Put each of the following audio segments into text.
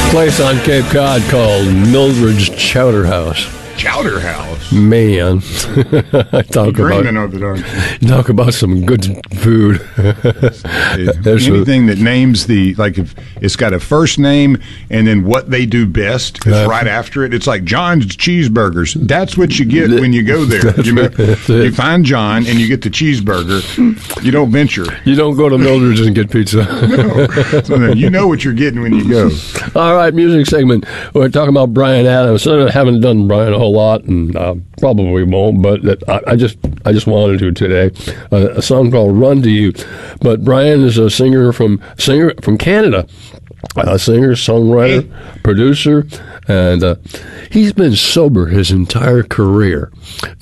Place on Cape Cod called Mildred's Chowder House. Chowder House. Man, talk about some good food. Anything that names if it's got a first name and then what they do best is right after it. It's like John's Cheeseburgers. That's what you get when you go there. You find John and you get the cheeseburger. You don't venture. You don't go to Mildred's and get pizza. No. So you know what you're getting when you go. All right, music segment. We're talking about Bryan Adams. I haven't done Bryan a whole lot, and probably won't, but I just wanted to today. A song called "Run to You," but Bryan is a singer from Canada, a singer, songwriter, producer, and he's been sober his entire career.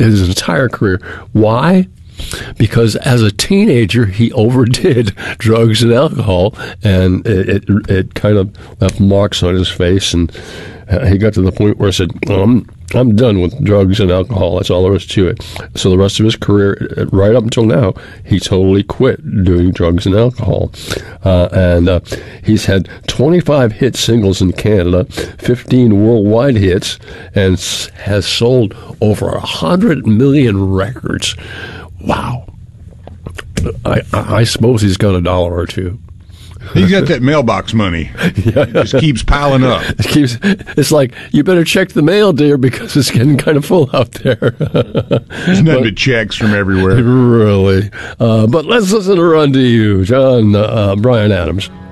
Why? Because as a teenager, he overdid drugs and alcohol, and it kind of left marks on his face, and he got to the point where he said, I'm done with drugs and alcohol. That's all there is to it. So the rest of his career, right up until now, he totally quit doing drugs and alcohol. And he's had 25 hit singles in Canada, 15 worldwide hits, and has sold over 100 million records. Wow. I suppose he's got $1 or $2. He's got that mailbox money. It just keeps piling up. It's like, you better check the mail, dear, because it's getting kind of full out there. There's nothing but checks from everywhere. Really. But let's listen to Run to You, Bryan Adams.